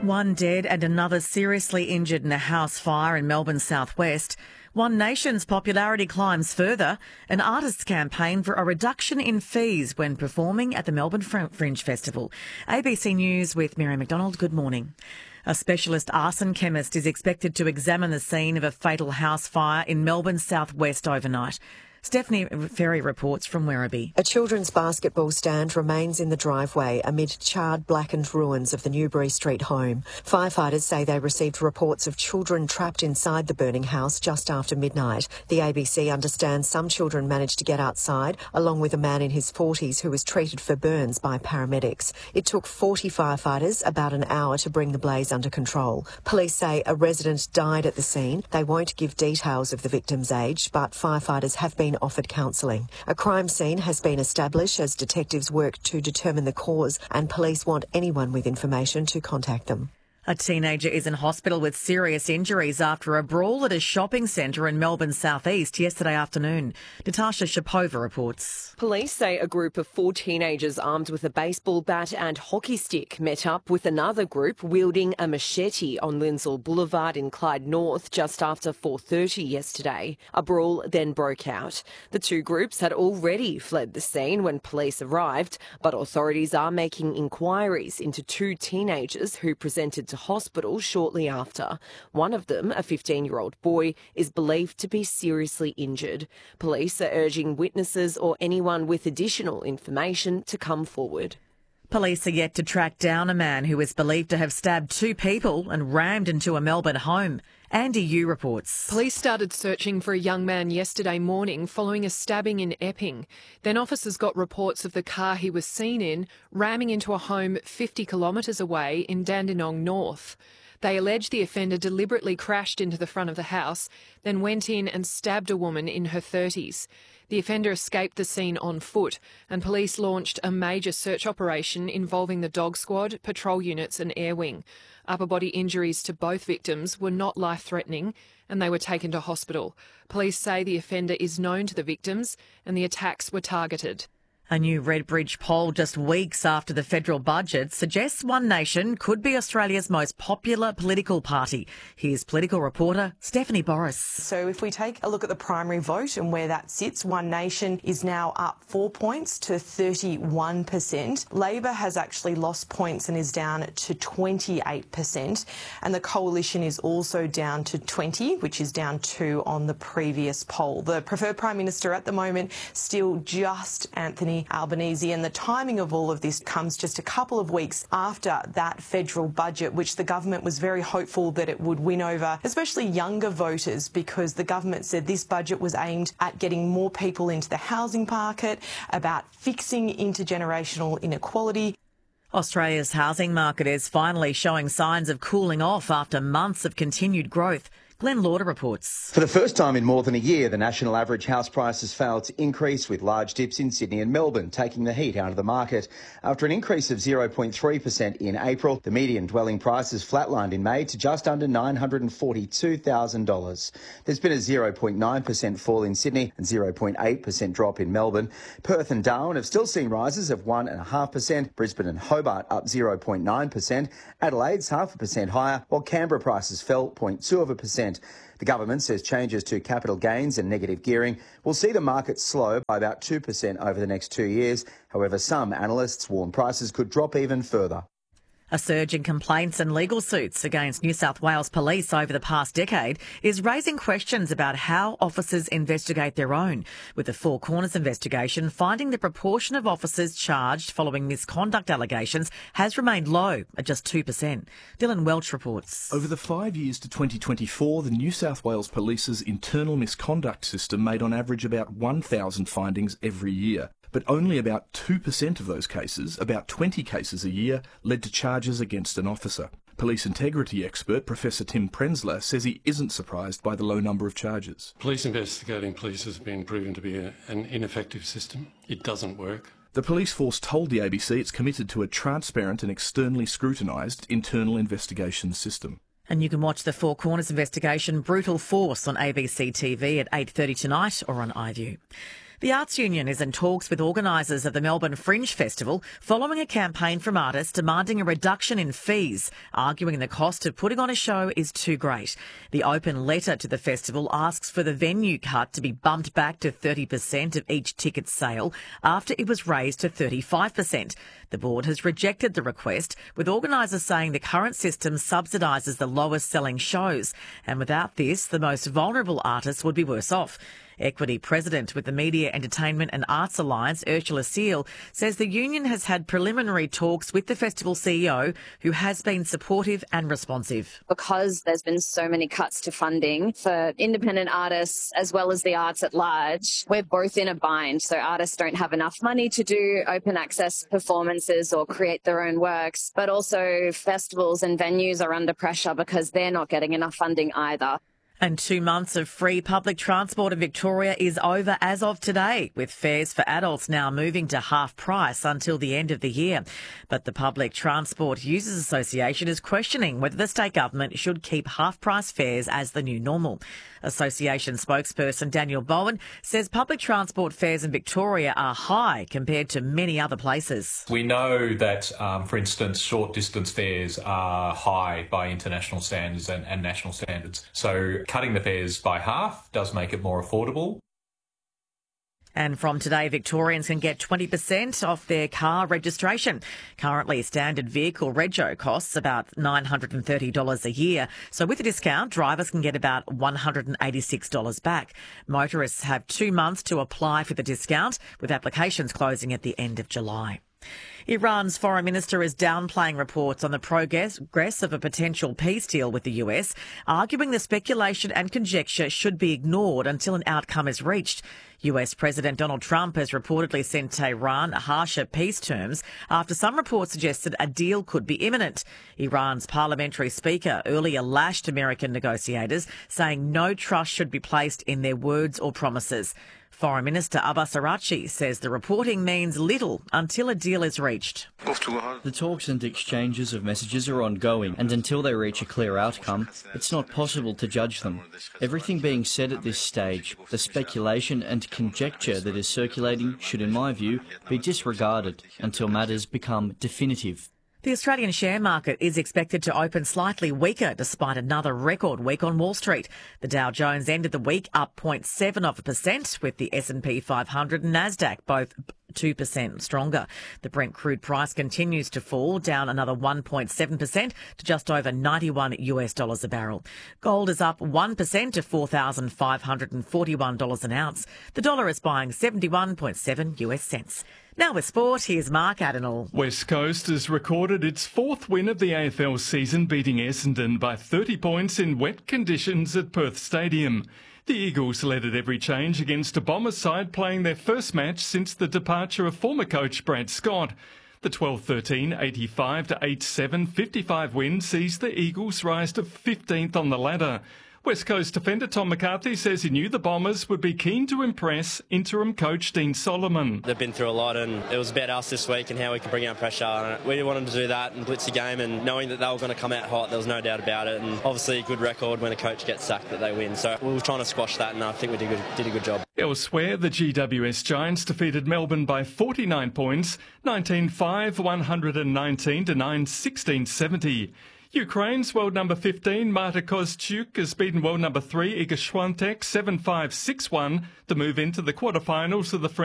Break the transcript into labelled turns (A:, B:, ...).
A: One dead and another seriously injured in a house fire in Melbourne's southwest. One Nation's popularity climbs further. An artists' campaign for a reduction in fees when performing at the Melbourne Fringe Festival. ABC News with Mary McDonald. Good morning. A specialist arson chemist is expected to examine the scene of a fatal house fire in Melbourne's southwest overnight. Stephanie Ferry reports from Werribee.
B: A children's basketball stand remains in the driveway amid charred, blackened ruins of the Newbury Street home. Firefighters say they received reports of children trapped inside the burning house just after midnight. The ABC understands some children managed to get outside, along with a man in his 40s who was treated for burns by paramedics. It took 40 firefighters about an hour to bring the blaze under control. Police say a resident died at the scene. They won't give details of the victim's age, but firefighters have been offered counselling. A crime scene has been established as detectives work to determine the cause, and police want anyone with information to contact them.
A: A teenager is in hospital with serious injuries after a brawl at a shopping centre in Melbourne's southeast yesterday afternoon. Natasha Shapova reports.
C: Police say a group of 4 teenagers armed with a baseball bat and hockey stick met up with another group wielding a machete on Lindsay Boulevard in Clyde North just after 4:30 yesterday. A brawl then broke out. The two groups had already fled the scene when police arrived, but authorities are making inquiries into 2 teenagers who presented to hospital shortly after. One of them, a 15-year-old boy, is believed to be seriously injured. Police are urging witnesses or anyone with additional information to come forward.
A: Police are yet to track down a man who is believed to have stabbed 2 people and rammed into a Melbourne home. Andy Yu reports.
D: Police started searching for a young man yesterday morning following a stabbing in Epping. Then officers got reports of the car he was seen in ramming into a home 50 kilometres away in Dandenong North. They allege the offender deliberately crashed into the front of the house, then went in and stabbed a woman in her 30s. The offender escaped the scene on foot, and police launched a major search operation involving the dog squad, patrol units and air wing. Upper body injuries to both victims were not life-threatening, and they were taken to hospital. Police say the offender is known to the victims and the attacks were targeted.
A: A new Redbridge poll just weeks after the federal budget suggests One Nation could be Australia's most popular political party. Here's political reporter Stephanie Boris.
E: So if we take a look at the primary vote and where that sits, One Nation is now up 4 points to 31%. Labor has actually lost points and is down to 28%. And the Coalition is also down to 20, which is down 2 on the previous poll. The preferred Prime Minister at the moment still just Anthony Albanese, and the timing of all of this comes just a couple of weeks after that federal budget, which the government was very hopeful that it would win over, especially younger voters, because the government said this budget was aimed at getting more people into the housing market, about fixing intergenerational inequality.
A: Australia's housing market is finally showing signs of cooling off after months of continued growth. Glenn Lauder reports.
F: For the first time in more than a year, the national average house price has failed to increase, with large dips in Sydney and Melbourne taking the heat out of the market. After an increase of 0.3% in April, the median dwelling price has flatlined in May to just under $942,000. There's been a 0.9% fall in Sydney and 0.8% drop in Melbourne. Perth and Darwin have still seen rises of 1.5%, Brisbane and Hobart up 0.9%, Adelaide's 0.5% higher, while Canberra prices fell 0.2%. The government says changes to capital gains and negative gearing will see the market slow by about 2% over the next 2 years. However, some analysts warn prices could drop even further.
A: A surge in complaints and legal suits against New South Wales Police over the past decade is raising questions about how officers investigate their own, with the Four Corners investigation finding the proportion of officers charged following misconduct allegations has remained low at just 2%. Dylan Welch reports.
G: Over the 5 years to 2024, the New South Wales Police's internal misconduct system made on average about 1,000 findings every year. But only about 2% of those cases, about 20 cases a year, led to charges against an officer. Police integrity expert Professor Tim Prenzler says he isn't surprised by the low number of charges.
H: Police investigating police has been proven to be an ineffective system. It doesn't work.
G: The police force told the ABC it's committed to a transparent and externally scrutinised internal investigation system.
A: And you can watch the Four Corners investigation Brutal Force on ABC TV at 8:30 tonight or on iView. The Arts Union is in talks with organisers of the Melbourne Fringe Festival following a campaign from artists demanding a reduction in fees, arguing the cost of putting on a show is too great. The open letter to the festival asks for the venue cut to be bumped back to 30% of each ticket sale after it was raised to 35%. The board has rejected the request, with organisers saying the current system subsidises the lowest selling shows, and without this, the most vulnerable artists would be worse off. Equity President with the Media, Entertainment and Arts Alliance, Ursula Seal, says the union has had preliminary talks with the festival CEO, who has been supportive and responsive.
I: Because there's been so many cuts to funding for independent artists as well as the arts at large, we're both in a bind. So artists don't have enough money to do open access performances or create their own works, but also festivals and venues are under pressure because they're not getting enough funding either.
A: And 2 months of free public transport in Victoria is over as of today, with fares for adults now moving to half price until the end of the year. But the Public Transport Users Association is questioning whether the state government should keep half price fares as the new normal. Association spokesperson Daniel Bowen says public transport fares in Victoria are high compared to many other places.
J: We know that, for instance, short distance fares are high by international standards and national standards. So cutting the fares by half does make it more affordable.
A: And from today, Victorians can get 20% off their car registration. Currently, standard vehicle rego costs about $930 a year. So with a discount, drivers can get about $186 back. Motorists have 2 months to apply for the discount, with applications closing at the end of July. Iran's foreign minister is downplaying reports on the progress of a potential peace deal with the US, arguing the speculation and conjecture should be ignored until an outcome is reached. US President Donald Trump has reportedly sent Tehran harsher peace terms after some reports suggested a deal could be imminent. Iran's parliamentary speaker earlier lashed American negotiators, saying no trust should be placed in their words or promises. Foreign Minister Abbas Araghchi says the reporting means little until a deal is reached.
K: The talks and exchanges of messages are ongoing, and until they reach a clear outcome, it's not possible to judge them. Everything being said at this stage, the speculation and conjecture that is circulating should, in my view, be disregarded until matters become definitive.
A: The Australian share market is expected to open slightly weaker despite another record week on Wall Street. The Dow Jones ended the week up 0.7%, with the S&P 500 and Nasdaq both 2% stronger. The Brent crude price continues to fall, down another 1.7% to just over $91 a barrel. Gold is up 1% to $4,541 an ounce. The dollar is buying 71.7 US cents. Now with sport, here's Mark Adenall.
L: West Coast has recorded its 4th win of the AFL season, beating Essendon by 30 points in wet conditions at Perth Stadium. The Eagles led at every change against a Bombers side playing their first match since the departure of former coach Brad Scott. The 12-13, 85-87, 55 win sees the Eagles rise to 15th on the ladder. West Coast defender Tom McCarthy says he knew the Bombers would be keen to impress interim coach Dean Solomon.
M: They've been through a lot, and it was about us this week and how we can bring out pressure. And we wanted to do that and blitz the game, and knowing that they were going to come out hot, there was no doubt about it. And obviously a good record when a coach gets sacked that they win. So we were trying to squash that, and I think we did a good job.
L: Elsewhere, the GWS Giants defeated Melbourne by 49 points, 19-5, 119 to 9, 16-70. Ukraine's world number 15, Marta Kostyuk, has beaten world number 3, Iga Swiatek, 7-5, 6-1 to move into the quarterfinals of the French